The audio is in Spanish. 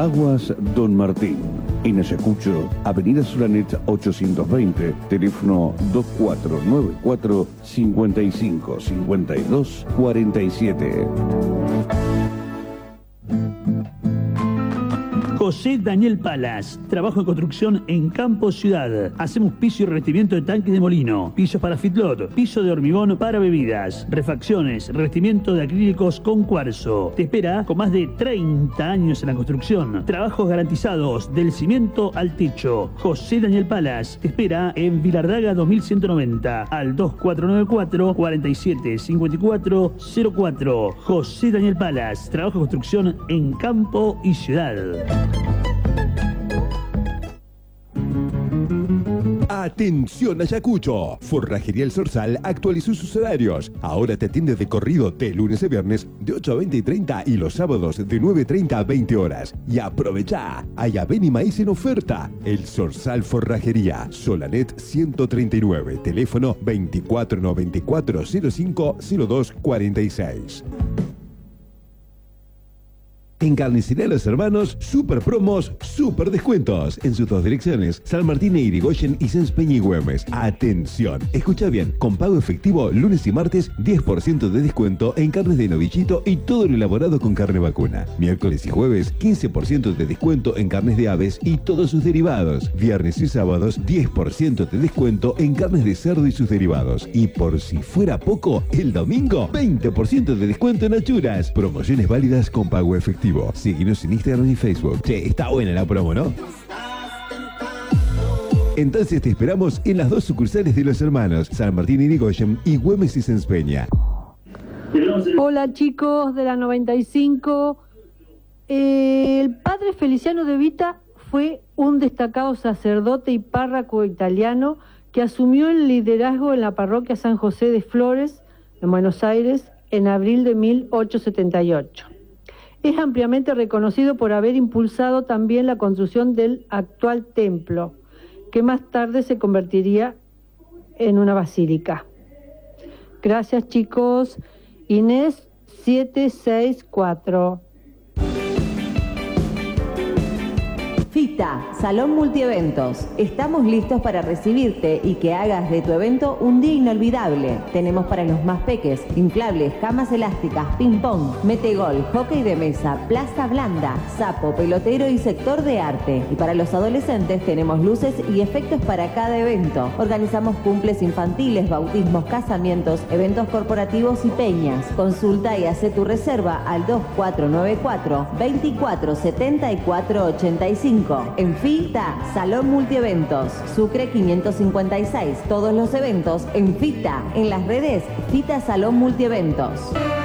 Aguas Don Martín. En Ayacucho, Avenida Solanet 820, teléfono 2494 55 52 47. José Daniel Palas, trabajo en construcción en Campo Ciudad. Hacemos piso y revestimiento de tanques de molino, pisos para fitlot, piso de hormigón para bebidas, refacciones, revestimiento de acrílicos con cuarzo. Te espera con más de 30 años en la construcción. Trabajos garantizados del cimiento al techo. José Daniel Palas te espera en Vilardaga 2190 al 2494 47 54 04. José Daniel Palas, trabajo de construcción en Campo y Ciudad. Atención Ayacucho, Forrajería El Zorzal actualizó sus horarios. Ahora te atiende de corrido de lunes a viernes de 8 a 20 y 30 y los sábados de 9:30 a 20 horas. Y aprovecha, hay avena y maíz en oferta. El Zorzal Forrajería, Solanet 139, teléfono 2494 05 02 46. En Carnicería Los Hermanos, super promos, super descuentos. En sus dos direcciones, San Martín e Irigoyen y Sáenz Peña y Güemes. Atención, escucha bien, con pago efectivo lunes y martes, 10% de descuento en carnes de novichito y todo lo elaborado con carne vacuna. Miércoles y jueves, 15% de descuento en carnes de aves y todos sus derivados. Viernes y sábados, 10% de descuento en carnes de cerdo y sus derivados. Y por si fuera poco, el domingo, 20% de descuento en achuras. Promociones válidas con pago efectivo. Síguenos en Instagram y Facebook. Che, está buena la promo, ¿no? Entonces te esperamos en las dos sucursales de Los Hermanos, San Martín y Irigoyen y Güemes y Sáenz Peña. Hola chicos de la 95. El padre Feliciano de Vita fue un destacado sacerdote y párroco italiano que asumió el liderazgo en la parroquia San José de Flores, en Buenos Aires, en abril de 1878. Es ampliamente reconocido por haber impulsado también la construcción del actual templo, que más tarde se convertiría en una basílica. Gracias chicos. Inés 764. FITA, Salón Multieventos. Estamos listos para recibirte y que hagas de tu evento un día inolvidable. Tenemos para los más peques, inflables, camas elásticas, ping-pong, metegol, hockey de mesa, plaza blanda, sapo, pelotero y sector de arte. Y para los adolescentes tenemos luces y efectos para cada evento. Organizamos cumples infantiles, bautismos, casamientos, eventos corporativos y peñas. Consulta y hace tu reserva al 2494 24 74 85. En FITA, Salón Multieventos, Sucre 556. Todos los eventos en FITA, en las redes FITA Salón Multieventos.